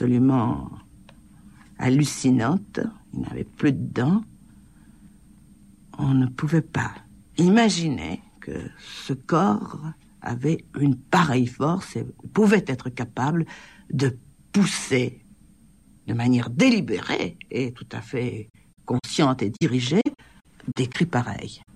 absolument hallucinante. Il n'avait plus de dents. On ne pouvait pas imaginer que ce corps avait une pareille force et pouvait être capable de pousser de manière délibérée et tout à fait consciente et dirigée des cris pareils.